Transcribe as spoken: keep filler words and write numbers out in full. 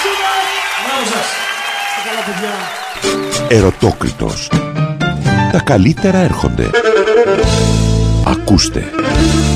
Ευχαριστούμε. Μπράβο σας. Καλά παιδιά. Ερωτόκριτος. Τα καλύτερα έρχονται. Ακούστε.